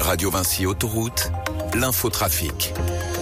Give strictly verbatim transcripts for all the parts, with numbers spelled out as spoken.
Radio Vinci Autoroute, l'infotrafic.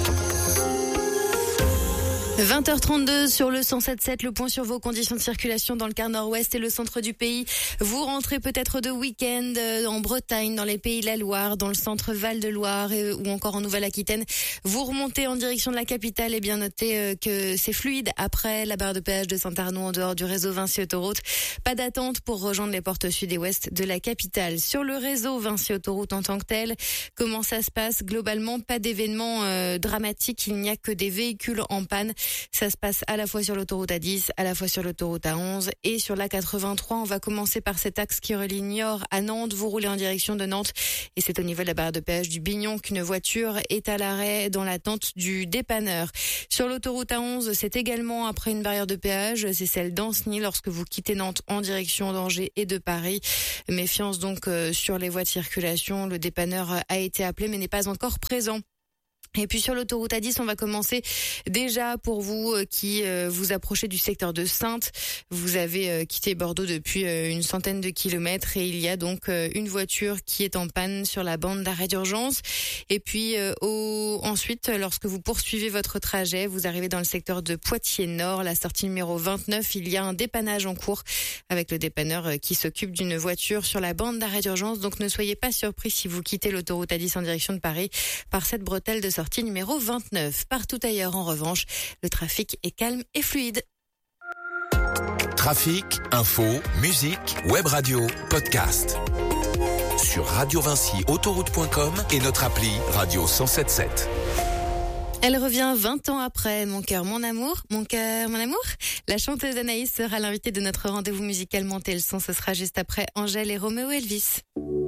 vingt heures trente-deux sur le cent sept sept, le point sur vos conditions de circulation dans le quart nord-ouest et le centre du pays. Vous rentrez peut-être de week-end en Bretagne, dans les Pays de la Loire, dans le centre Val-de-Loire et, ou encore en Nouvelle-Aquitaine. Vous remontez en direction de la capitale et bien notez que c'est fluide après la barre de péage de Saint-Arnaud en dehors du réseau Vinci Autoroute. Pas d'attente pour rejoindre les portes sud et ouest de la capitale. Sur le réseau Vinci Autoroute en tant que tel, comment ça se passe? Globalement, pas d'événement euh, dramatique, il n'y a que des véhicules en panne. Ça se passe à la fois sur l'autoroute A dix, à la fois sur l'autoroute A onze et sur l'A quatre-vingt-trois. On va commencer par cet axe qui relie Niort à Nantes. Vous roulez en direction de Nantes et c'est au niveau de la barrière de péage du Bignon qu'une voiture est à l'arrêt dans l'attente du dépanneur. Sur l'autoroute A onze, c'est également après une barrière de péage. C'est celle d'Ancenis lorsque vous quittez Nantes en direction d'Angers et de Paris. Méfiance donc sur les voies de circulation. Le dépanneur a été appelé mais n'est pas encore présent. Et puis sur l'autoroute A dix, on va commencer déjà pour vous qui euh, vous approchez du secteur de Saintes. Vous avez euh, quitté Bordeaux depuis euh, une centaine de kilomètres et il y a donc euh, une voiture qui est en panne sur la bande d'arrêt d'urgence. Et puis euh, au... ensuite, lorsque vous poursuivez votre trajet, vous arrivez dans le secteur de Poitiers-Nord, la sortie numéro vingt-neuf. Il y a un dépannage en cours avec le dépanneur euh, qui s'occupe d'une voiture sur la bande d'arrêt d'urgence. Donc ne soyez pas surpris si vous quittez l'autoroute A dix en direction de Paris par cette bretelle de sortie numéro vingt-neuf. Partout ailleurs, en revanche, le trafic est calme et fluide. Trafic, info, musique, web radio, podcast. Sur radio vinci autoroute point com et notre appli Radio cent sept sept. Elle revient vingt ans après Mon cœur, mon amour, mon cœur, mon amour. La chanteuse Anaïs sera l'invitée de notre rendez-vous musical Monter le son. Ce sera juste après Angèle et Roméo Elvis.